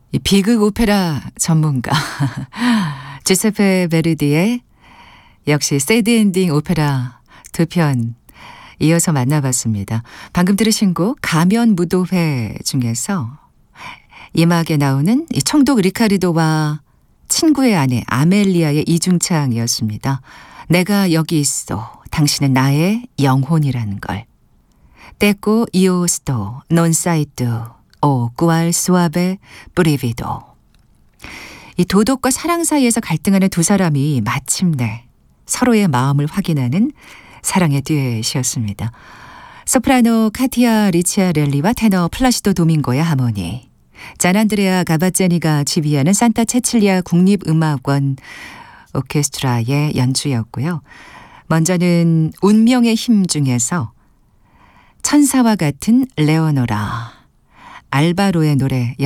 이 비극 오페라 전문가 주세페 베르디의 역시 새드 엔딩 오페라 두 편 이어서 만나봤습니다. 방금 들으신 곡 가면 무도회 중에서 이 음악에 나오는 이 청독 리카르도와 친구의 아내 아멜리아의 이중창이었습니다. 내가 여기 있어. 당신은 나의 영혼이라는 걸. 떼꼬 이오스토 논 사이뚜 오 꾸알 수아베 브리비도. 이 도덕과 사랑 사이에서 갈등하는 두 사람이 마침내 서로의 마음을 확인하는 사랑의 듀엣이었습니다. 소프라노 카티아 리치아렐리와 테너 플라시도 도밍고의 하모니, 잔안드레아 가바제니가 지휘하는 산타 체칠리아 국립음악원 오케스트라의 연주였고요. 먼저는 운명의 힘 중에서 천사와 같은 레오노라 알바로의 노래